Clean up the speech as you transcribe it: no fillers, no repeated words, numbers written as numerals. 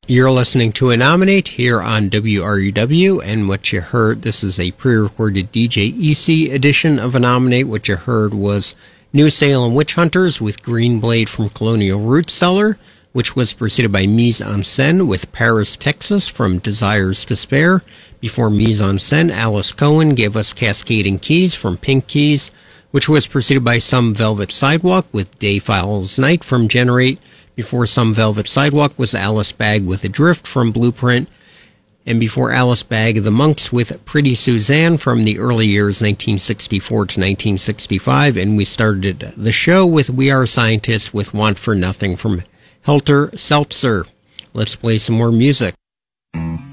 You're listening to Anominate here on WRUW, and what you heard, this is a pre-recorded DJ EC edition of Anominate. What you heard was New Salem Witch Hunters with Green Blade from Colonial Root Cellar, which was preceded by Mise en Scène with Paris, Texas from Desires to Spare. Before Mise en Scène, Alice Cohen gave us Cascading Keys from Pink Keys, which was preceded by Some Velvet Sidewalk with Day Follows Night from Generate. Before Some Velvet Sidewalk was Alice Bag with Adrift from Blueprint. And before Alice Bag, The Monks with Pretty Suzanne from the early years 1964 to 1965. And we started the show with We Are Scientists with Want for Nothing from Helter Seltzer. Let's play some more music.